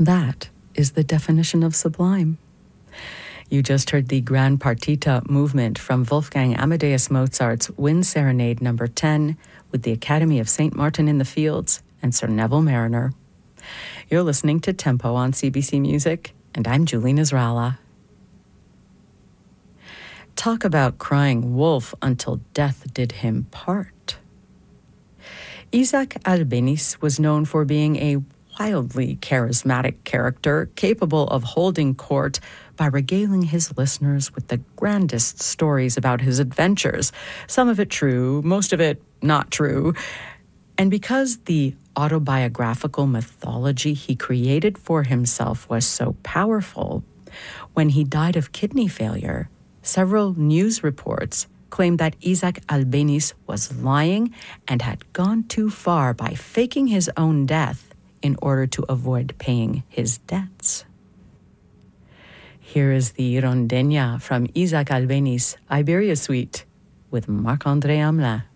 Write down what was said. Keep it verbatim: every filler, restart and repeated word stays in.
That is the definition of sublime. You just heard the Grand Partita movement from Wolfgang Amadeus Mozart's Wind Serenade number ten with the Academy of Saint Martin in the Fields and Sir Neville Mariner. You're listening to Tempo on C B C Music, and I'm Julie Nasrallah. Talk about crying wolf until death did him part. Isaac Albéniz was known for being a wildly charismatic character capable of holding court by regaling his listeners with the grandest stories about his adventures, some of it true, most of it not true. And because the autobiographical mythology he created for himself was so powerful, when he died of kidney failure, several news reports claimed that Isaac Albéniz was lying and had gone too far by faking his own death in order to avoid paying his debts. Here is the Rondeña from Isaac Albéniz, Iberia Suite, with Marc-André Hamelin.